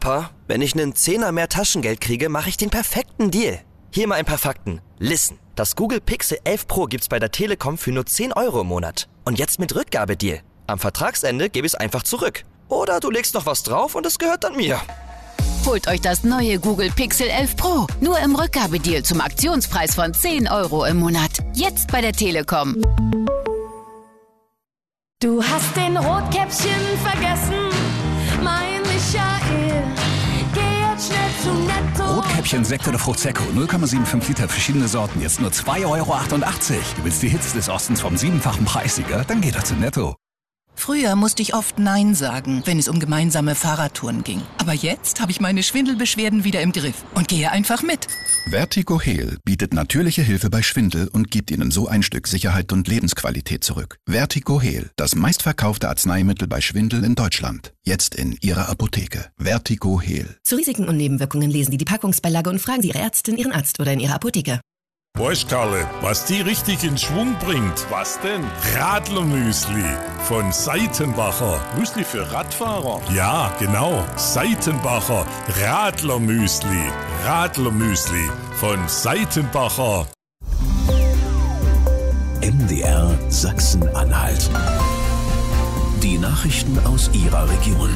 Papa, wenn ich einen Zehner mehr Taschengeld kriege, mache ich den perfekten Deal. Hier mal ein paar Fakten. Listen, das Google Pixel 11 Pro gibt's bei der Telekom für nur 10 € im Monat. Und jetzt mit Rückgabedeal. Am Vertragsende gebe ich es einfach zurück. Oder du legst noch was drauf und es gehört dann mir. Holt euch das neue Google Pixel 11 Pro. Nur im Rückgabedeal zum Aktionspreis von 10 € im Monat. Jetzt bei der Telekom. Du hast den Rotkäppchen vergessen, mein Michael. Geh jetzt schnell zu Netto. Rotkäppchen, Sekt oder Fruchtsäcko, 0,75 Liter, verschiedene Sorten, jetzt nur 2,88 €. Du willst die Hits des Ostens vom 7-fachen Preissieger? Dann geh doch zu Netto. Früher musste ich oft Nein sagen, wenn es um gemeinsame Fahrradtouren ging. Aber jetzt habe ich meine Schwindelbeschwerden wieder im Griff und gehe einfach mit. Vertigo Heal bietet natürliche Hilfe bei Schwindel und gibt Ihnen so ein Stück Sicherheit und Lebensqualität zurück. Vertigo Heal, das meistverkaufte Arzneimittel bei Schwindel in Deutschland. Jetzt in Ihrer Apotheke. Vertigo Heal. Zu Risiken und Nebenwirkungen lesen Sie die Packungsbeilage und fragen Sie Ihre Ärztin, Ihren Arzt oder in Ihrer Apotheke. Weißt Karle, was die richtig in Schwung bringt? Was denn? Radlermüsli von Seitenbacher. Müsli für Radfahrer? Ja, genau. Seitenbacher Radlermüsli. Radlermüsli von Seitenbacher. MDR Sachsen-Anhalt. Die Nachrichten aus Ihrer Region.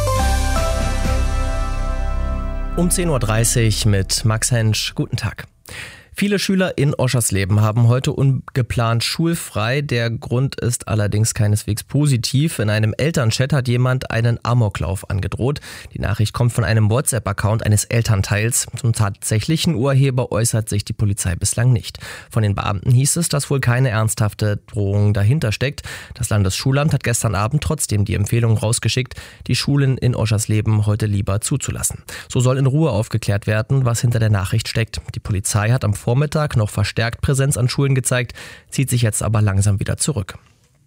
Um 10:30 Uhr mit Max Hensch. Guten Tag. Viele Schüler in Oschersleben haben heute ungeplant schulfrei. Der Grund ist allerdings keineswegs positiv. In einem Elternchat hat jemand einen Amoklauf angedroht. Die Nachricht kommt von einem WhatsApp-Account eines Elternteils. Zum tatsächlichen Urheber äußert sich die Polizei bislang nicht. Von den Beamten hieß es, dass wohl keine ernsthafte Drohung dahinter steckt. Das Landesschulamt hat gestern Abend trotzdem die Empfehlung rausgeschickt, die Schulen in Oschersleben heute lieber zuzulassen. So soll in Ruhe aufgeklärt werden, was hinter der Nachricht steckt. Die Polizei hat am Vormittag noch verstärkt Präsenz an Schulen gezeigt, zieht sich jetzt aber langsam wieder zurück.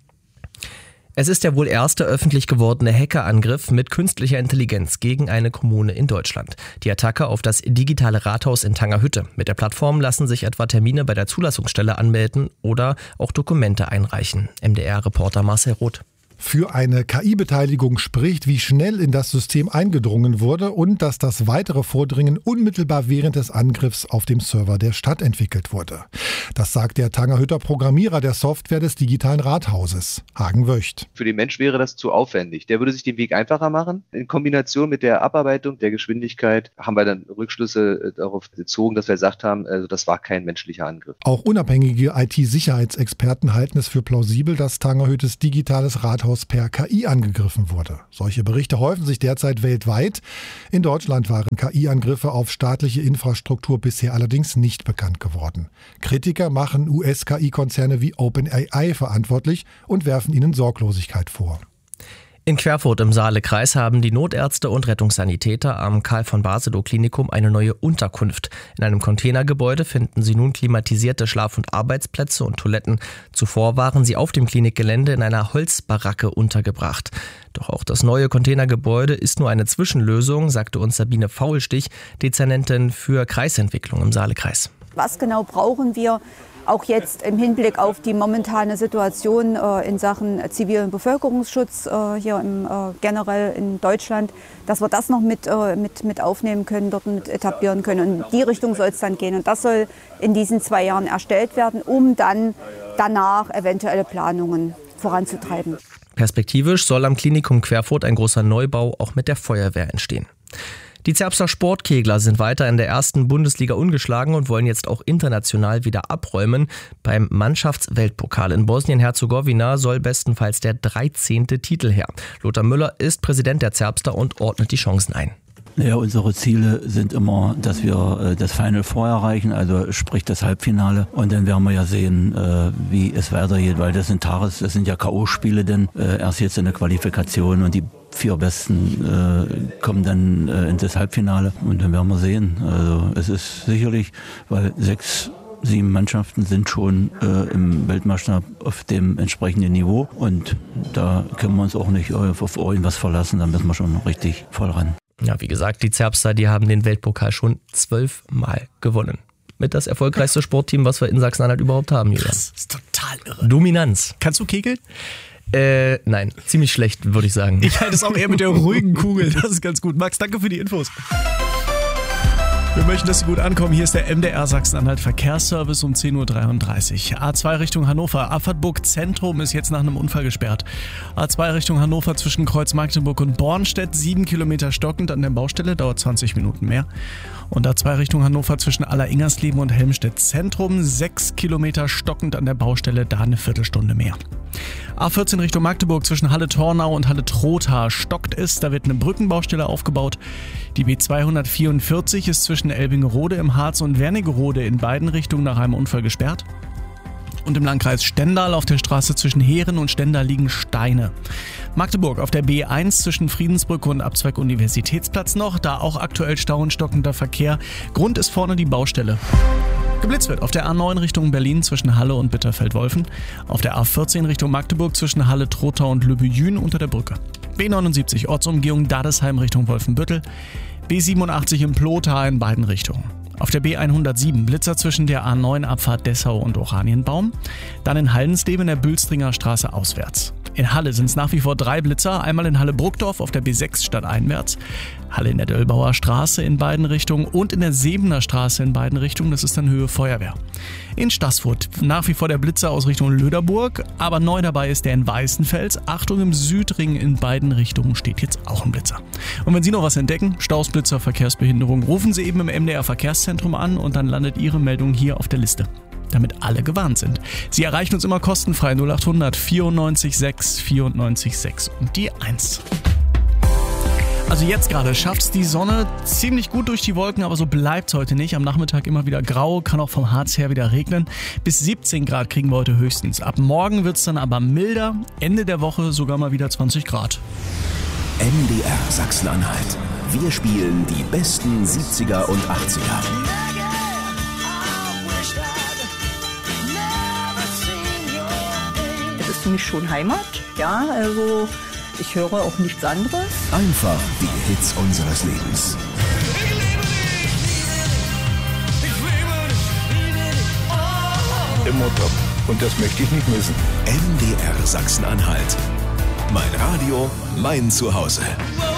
Es ist der wohl erste öffentlich gewordene Hackerangriff mit künstlicher Intelligenz gegen eine Kommune in Deutschland. Die Attacke auf das digitale Rathaus in Tangerhütte. Mit der Plattform lassen sich etwa Termine bei der Zulassungsstelle anmelden oder auch Dokumente einreichen. MDR-Reporter Marcel Roth. Für eine KI-Beteiligung spricht, wie schnell in das System eingedrungen wurde und dass das weitere Vordringen unmittelbar während des Angriffs auf dem Server der Stadt entwickelt wurde. Das sagt der Tangerhütter Programmierer der Software des digitalen Rathauses, Hagen Wöcht. Für den Mensch wäre das zu aufwendig. Der würde sich den Weg einfacher machen. In Kombination mit der Abarbeitung der Geschwindigkeit haben wir dann Rückschlüsse darauf gezogen, dass wir gesagt haben, also das war kein menschlicher Angriff. Auch unabhängige IT-Sicherheitsexperten halten es für plausibel, dass Tangerhüttes digitales Rathaus per KI angegriffen wurde. Solche Berichte häufen sich derzeit weltweit. In Deutschland waren KI-Angriffe auf staatliche Infrastruktur bisher allerdings nicht bekannt geworden. Kritiker machen US-KI-Konzerne wie OpenAI verantwortlich und werfen ihnen Sorglosigkeit vor. In Querfurt im Saalekreis haben die Notärzte und Rettungssanitäter am Karl-von-Basedow-Klinikum eine neue Unterkunft. In einem Containergebäude finden sie nun klimatisierte Schlaf- und Arbeitsplätze und Toiletten. Zuvor waren sie auf dem Klinikgelände in einer Holzbaracke untergebracht. Doch auch das neue Containergebäude ist nur eine Zwischenlösung, sagte uns Sabine Faulstich, Dezernentin für Kreisentwicklung im Saalekreis. Was genau brauchen wir? Auch jetzt im Hinblick auf die momentane Situation in Sachen zivilen Bevölkerungsschutz hier generell in Deutschland, dass wir das noch mit aufnehmen können, dort mit etablieren können. Und in die Richtung soll es dann gehen. Und das soll in diesen 2 Jahren erstellt werden, um dann danach eventuelle Planungen voranzutreiben. Perspektivisch soll am Klinikum Querfurt ein großer Neubau auch mit der Feuerwehr entstehen. Die Zerbster Sportkegler sind weiter in der ersten Bundesliga ungeschlagen und wollen jetzt auch international wieder abräumen. Beim Mannschaftsweltpokal in Bosnien-Herzegowina soll bestenfalls der 13. Titel her. Lothar Müller ist Präsident der Zerbster und ordnet die Chancen ein. Ja, unsere Ziele sind immer, dass wir das Final Four erreichen, also sprich das Halbfinale. Und dann werden wir ja sehen, wie es weitergeht, weil das sind ja K.O.-Spiele, denn erst jetzt in der Qualifikation und die 4 Besten kommen dann in das Halbfinale und dann werden wir sehen. Also es ist sicherlich, weil 6, 7 Mannschaften sind schon im Weltmaßstab auf dem entsprechenden Niveau und da können wir uns auch nicht auf irgendwas verlassen, da müssen wir schon richtig voll ran. Ja, wie gesagt, die Zerbster, die haben den Weltpokal schon 12 Mal gewonnen. Mit das erfolgreichste Sportteam, was wir in Sachsen-Anhalt überhaupt haben, Julian. Das ist total irre. Dominanz. Kannst du kegeln? Nein, ziemlich schlecht, würde ich sagen. Ich halte es auch eher mit der ruhigen Kugel. Das ist ganz gut. Max, danke für die Infos. Wir möchten, dass Sie gut ankommen. Hier ist der MDR Sachsen-Anhalt Verkehrsservice um 10.33 Uhr. A2 Richtung Hannover. Abfahrt Burg Zentrum ist jetzt nach einem Unfall gesperrt. A2 Richtung Hannover zwischen Kreuz Magdeburg und Bornstedt. 7 Kilometer stockend an der Baustelle. Dauert 20 Minuten mehr. Und A2 Richtung Hannover zwischen Aller-Ingersleben und Helmstedt Zentrum. 6 Kilometer stockend an der Baustelle. Da eine Viertelstunde mehr. A14 Richtung Magdeburg zwischen Halle-Tornau und Halle-Trotha stockt es. Da wird eine Brückenbaustelle aufgebaut. Die B244 ist zwischen Elbingerode im Harz und Wernigerode in beiden Richtungen nach einem Unfall gesperrt. Und im Landkreis Stendal auf der Straße zwischen Heeren und Stendal liegen Steine. Magdeburg auf der B1 zwischen Friedensbrücke und Abzweig Universitätsplatz noch. Da auch aktuell Stau und stockender Verkehr. Grund ist vorne die Baustelle. Geblitzt wird auf der A9 Richtung Berlin zwischen Halle und Bitterfeld-Wolfen. Auf der A14 Richtung Magdeburg zwischen Halle, Trotha und Lübbe-Jühn unter der Brücke. B79 Ortsumgehung Dadesheim Richtung Wolfenbüttel. B87 im Plotha in beiden Richtungen. Auf der B107 Blitzer zwischen der A9 Abfahrt Dessau und Oranienbaum. Dann in Haldensleben in der Bülstringer Straße auswärts. In Halle sind es nach wie vor 3 Blitzer. Einmal in Halle-Bruckdorf auf der B6 stadteinwärts. Halle in der Döllbauer Straße in beiden Richtungen und in der Sebener Straße in beiden Richtungen. Das ist dann Höhe Feuerwehr. In Staßfurt nach wie vor der Blitzer aus Richtung Löderburg. Aber neu dabei ist der in Weißenfels. Achtung, im Südring in beiden Richtungen steht jetzt auch ein Blitzer. Und wenn Sie noch was entdecken, Stausblitzer, Verkehrsbehinderung, rufen Sie eben im MDR Verkehrszentrum an und dann landet Ihre Meldung hier auf der Liste, damit alle gewarnt sind. Sie erreichen uns immer kostenfrei 0800 94 6 94 6 und die 1. Also jetzt gerade schafft es die Sonne ziemlich gut durch die Wolken, aber so bleibt es heute nicht. Am Nachmittag immer wieder grau, kann auch vom Harz her wieder regnen. Bis 17 Grad kriegen wir heute höchstens. Ab morgen wird es dann aber milder, Ende der Woche sogar mal wieder 20 Grad. MDR Sachsen-Anhalt. Wir spielen die besten 70er und 80er. Das ist für mich schon Heimat, ja, also ich höre auch nichts anderes. Einfach die Hits unseres Lebens. Immer top. Und das möchte ich nicht missen. MDR Sachsen-Anhalt. Mein Radio, mein Zuhause.